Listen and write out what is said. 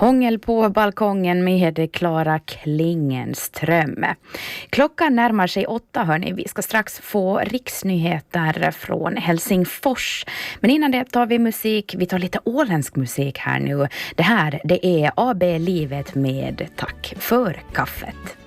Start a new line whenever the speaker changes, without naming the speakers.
Hångel på balkongen med Klara Klingenström. Klockan närmar sig 8 hörni. Vi ska strax få riksnyheter från Helsingfors. Men innan det tar vi musik. Vi tar lite åländsk musik här nu. Det här det är AB Livet med Tack för kaffet.